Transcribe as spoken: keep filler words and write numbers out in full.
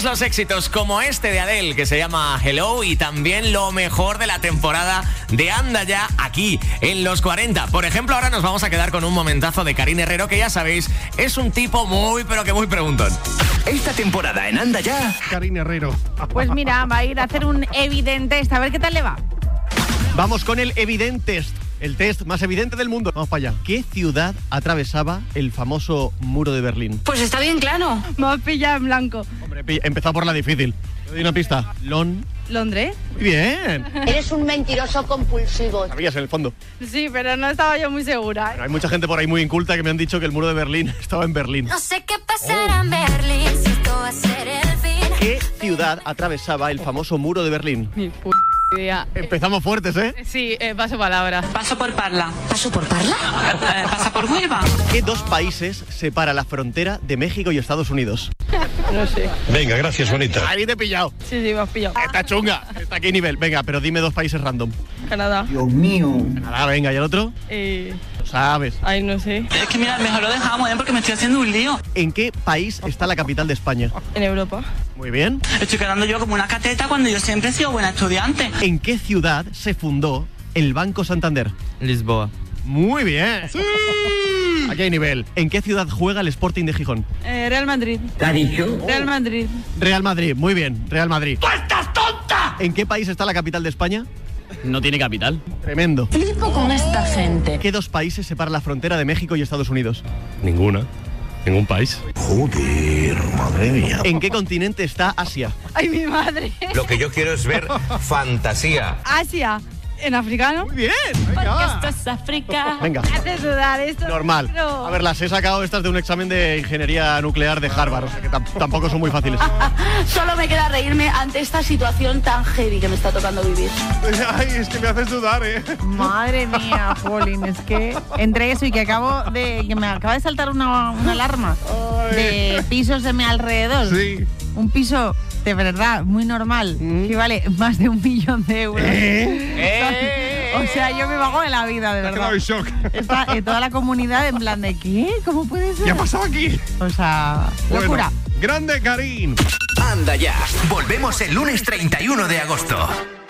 Todos los éxitos como este de Adele, que se llama Hello, y también lo mejor de la temporada de Anda Ya, aquí en Los cuarenta. Por ejemplo, ahora nos vamos a quedar con un momentazo de Karin Herrero, que ya sabéis, es un tipo muy, pero que muy preguntón. Esta temporada en Anda Ya, Karin Herrero. Pues mira, va a ir a hacer un evidente test, a ver qué tal le va. Vamos con el Evident Test, el test más evidente del mundo. Vamos para allá. ¿Qué ciudad atravesaba el famoso muro de Berlín? Pues está bien claro. Me has pillado en blanco. Hombre, empezado por la difícil. Te doy una pista. Lon. ¿Londres? Muy bien. Eres un mentiroso compulsivo. Sabías en el fondo. Sí, pero no estaba yo muy segura. Bueno, hay mucha gente por ahí muy inculta que me han dicho que el muro de Berlín estaba en Berlín. No sé qué pasará en Berlín, si esto va a ser el fin. ¿Qué ciudad atravesaba el famoso muro de Berlín? Ni p*** idea. Empezamos fuertes, ¿eh? Sí, eh, paso palabra. Paso por Parla. ¿Paso por Parla? Eh, pasa por Huelva. ¿Qué dos países separa la frontera de México y Estados Unidos? No sé. Venga, gracias, bonita. Ahí te he pillado. Sí, sí, me has pillado. Está chunga. Está aquí nivel. Venga, pero dime dos países random. Canadá. Canadá, venga, ¿y el otro? Eh, Lo sabes. ay, no sé. Es que mira, mejor lo dejamos, ¿eh? Porque me estoy haciendo un lío. ¿En qué país está la capital de España? En Europa. Muy bien. Estoy quedando yo como una cateta cuando yo siempre he sido buena estudiante. ¿En qué ciudad se fundó el Banco Santander? Lisboa. Muy bien. ¡Sí! Aquí hay nivel. ¿En qué ciudad juega el Sporting de Gijón? Eh, Real Madrid. ¿te ha dicho? Real Madrid. Real Madrid. Muy bien, Real Madrid. ¡Tú estás tonta! ¿En qué país está la capital de España? No tiene capital. Tremendo. Flipo con esta gente. ¿Qué dos países separan la frontera de México y Estados Unidos? Ninguna. Ningún país. Joder, madre mía. ¿En qué continente está Asia? Ay, mi madre. Lo que yo quiero es ver fantasía. Asia. ¿En africano? Muy bien. Venga. Esto es África. Venga. Me hace sudar esto. Normal. No. A ver, las he sacado estas de un examen de ingeniería nuclear de Harvard, o sea que tam- tampoco son muy fáciles. Solo me queda reírme ante esta situación tan heavy que me está tocando vivir. Ay, es que me haces dudar, ¿eh? Madre mía, Jolín, es que entre eso y que acabo de que me acaba de saltar una, una alarma Ay. de pisos de mi alrededor. Sí. Un piso de verdad muy normal que vale más de un millón de euros. ¿Eh? O sea, yo me vago de la vida, de Me he verdad. quedado en shock. Está eh, toda la comunidad en plan de ¿qué? ¿Cómo puede ser? ¿Qué ha pasado aquí? O sea, locura. Bueno, grande Karin. Anda Ya, volvemos el lunes treinta y uno de agosto.